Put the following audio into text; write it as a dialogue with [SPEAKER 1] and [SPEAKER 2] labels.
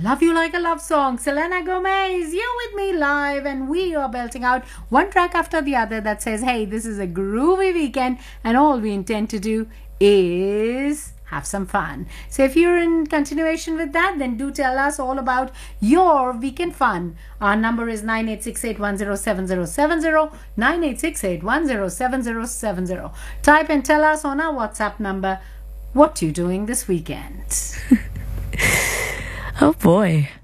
[SPEAKER 1] Love You Like a Love Song. Selena Gomez, you with me live, and we are belting out one track after the other that says, hey, this is a groovy weekend, and all we intend to do is have some fun. So if you're in continuation with that, then do tell us all about your weekend fun. Our number is 9868107070, 9868107070. Type and tell us on our WhatsApp number what you're doing this weekend.
[SPEAKER 2] Oh boy.